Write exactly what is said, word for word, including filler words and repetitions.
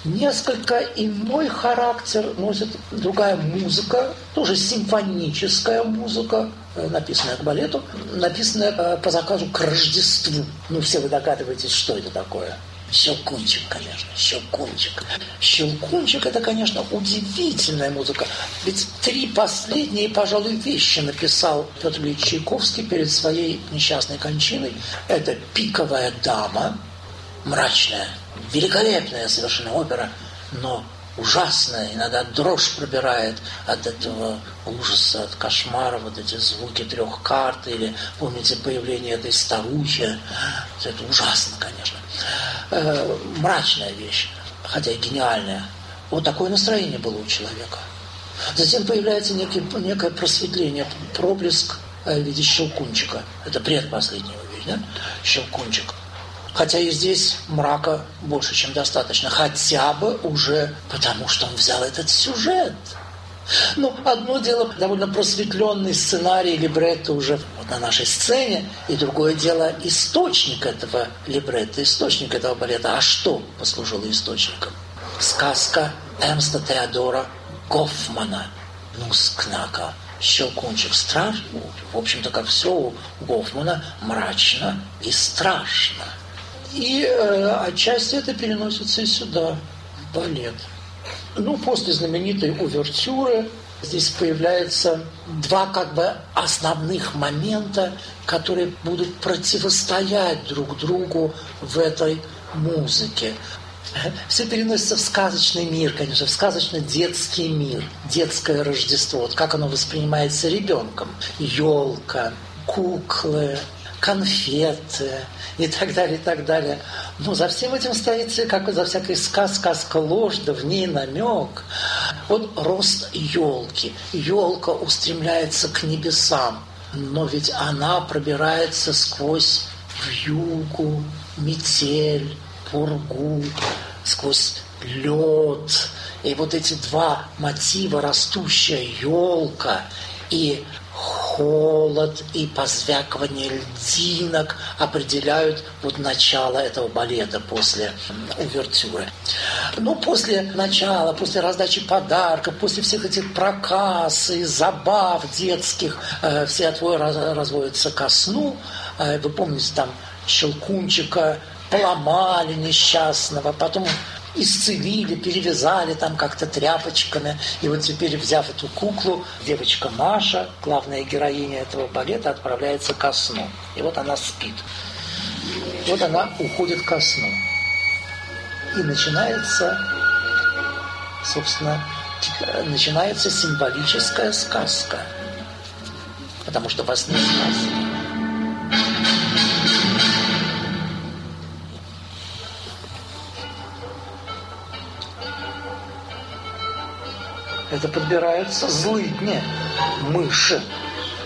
Несколько иной характер носит другая музыка, тоже симфоническая музыка, написанная к балету, написанная по заказу к Рождеству. Ну, все вы догадываетесь, что это такое. Щелкунчик, конечно, Щелкунчик. Щелкунчик – это, конечно, удивительная музыка. Ведь три последние, пожалуй, вещи написал Петр Ильич Чайковский перед своей несчастной кончиной. Это «Пиковая дама», мрачная, великолепная совершенно опера, но ужасная, иногда дрожь пробирает от этого ужаса, от кошмара, вот эти звуки трех карт, или, помните, появление этой старухи. Это ужасно, конечно. Э, мрачная вещь, хотя и гениальная. Вот такое настроение было у человека. Затем появляется некий, некое просветление, проблеск в виде Щелкунчика. Это предпоследняя вещь, да? Щелкунчик. Хотя и здесь мрака больше, чем достаточно. Хотя бы уже потому, что он взял этот сюжет. Ну, одно дело, довольно просветленный сценарий либретто уже вот на нашей сцене, и другое дело источник этого либретто, источник этого балета. А что послужило источником? Сказка Эрнста Теодора Гофмана «Нускнака». Щелкунчик страшно, в общем-то, как все у Гофмана, мрачно и страшно. И э, отчасти это переносится и сюда, в балет. Ну, после знаменитой увертюры здесь появляются два как бы основных момента, которые будут противостоять друг другу в этой музыке. Все переносится в сказочный мир, конечно, в сказочно-детский мир, детское Рождество. Вот как оно воспринимается ребенком. Елка, куклы, конфеты и так далее, и так далее. Но за всем этим стоит, как за всякой сказкой, сказка ложь, да в ней намек. Вот рост елки. Елка устремляется к небесам, но ведь она пробирается сквозь вьюгу, метель, пургу, сквозь лед. И вот эти два мотива, растущая елка и холод, и позвякивание льдинок, определяют вот начало этого балета после увертюры. Ну, после начала, после раздачи подарков, после всех этих проказ и забав детских, э, все отвои раз, разводятся ко сну. Э, вы помните, там Щелкунчика поломали несчастного, потом исцелили, перевязали там как-то тряпочками. И вот теперь, взяв эту куклу, девочка Маша, главная героиня этого балета, отправляется ко сну. И вот она спит. Вот она уходит ко сну. И начинается, собственно, начинается символическая сказка. Потому что во сне сказка. Это подбираются злыдни, мыши,